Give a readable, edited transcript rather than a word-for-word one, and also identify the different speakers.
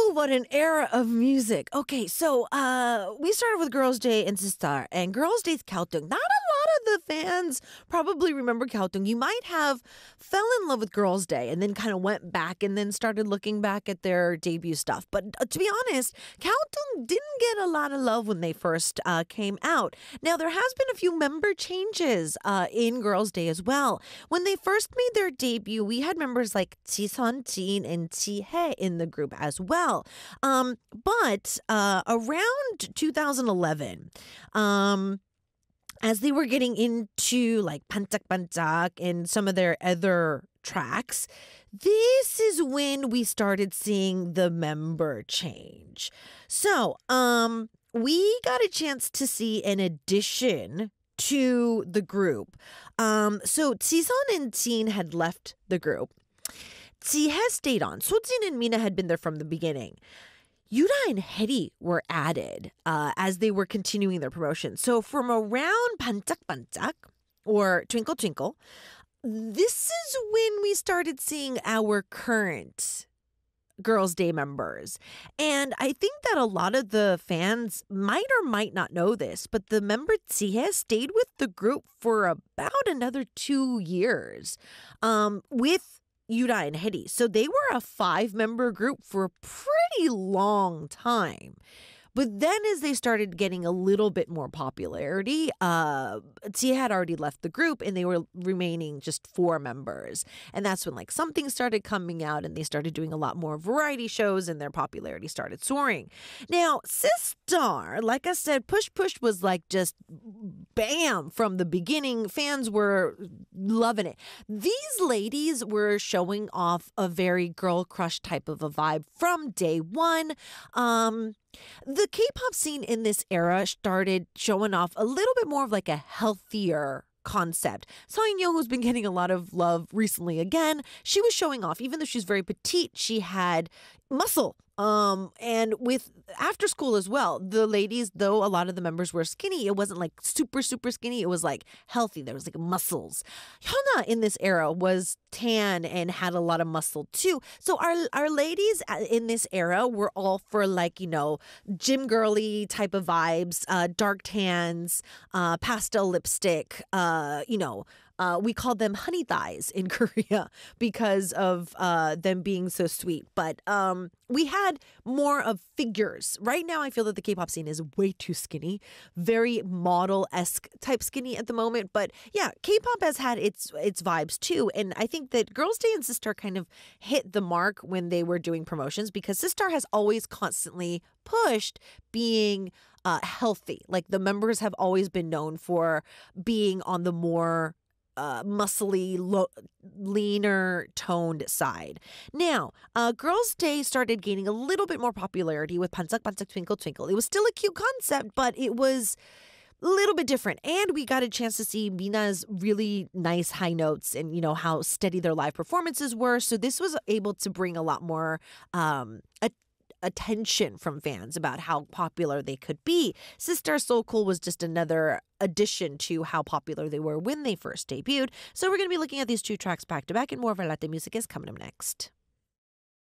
Speaker 1: Ooh, what an era of music. Okay, so we started with Girls' Day and Sistar, and Girls' Day's Kautung. Not a lot of the fans probably remember Kautung. You might have fell in love with Girls' Day and then kind of went back and then started looking back at their debut stuff. But to be honest, Kautung didn't get a lot of love when they first came out. Now, there has been a few member changes in Girls' Day as well. When they first made their debut, we had members like Jisun, Jin, and Jihae in the group as well. But around 2011, as they were getting into like Pantak Pantak and some of their other tracks, this is when we started seeing the member change. So, we got a chance to see an addition to the group. So Jisun and Jin had left the group. Ji has stayed on. Sojin and Mina had been there from the beginning. Yuda and Heri were added as they were continuing their promotion. So from around Bantak Bantak or Twinkle Twinkle, this is when we started seeing our current Girls' Day members. And I think that a lot of the fans might or might not know this, but the member Jihye stayed with the group for about another 2 years with Yuda and Heri. So they were a 5-member group for a pretty long time. But then as they started getting a little bit more popularity, Tia had already left the group and they were remaining just 4 members. And that's when like something started coming out and they started doing a lot more variety shows and their popularity started soaring. Now, Sistar, like I said, Push Push was like just bam from the beginning. Fans were loving it. These ladies were showing off a very girl crush type of a vibe from day one. The K-pop scene in this era started showing off a little bit more of like a healthier concept. Seo-in-yo, who's been getting a lot of love recently again, she was showing off. Even though she's very petite, she had muscle. And with after school as well, the ladies, though a lot of the members were skinny, it wasn't like super, super skinny. It was like healthy. There was like muscles. Hyuna in this era was tan and had a lot of muscle too. So our ladies in this era were all for like, you know, gym girly type of vibes, dark tans, pastel lipstick, we called them honey thighs in Korea because of them being so sweet. But we had more of figures. Right now, I feel that the K-pop scene is way too skinny, very model-esque type skinny at the moment. But yeah, K-pop has had its vibes too. And I think that Girls' Day and Sistar kind of hit the mark when they were doing promotions because Sistar has always constantly pushed being healthy. Like the members have always been known for being on the more muscly, leaner toned side. Now, Girls' Day started gaining a little bit more popularity with Bantak Bantak Twinkle Twinkle. It was still a cute concept, but it was a little bit different. And we got a chance to see Mina's really nice high notes and, you know, how steady their live performances were. So this was able to bring a lot more attention from fans about how popular they could be. Sistar So Cool was just another addition to how popular they were when they first debuted. So we're going to be looking at these 2 tracks back to back, and more of our Latte music is coming up next.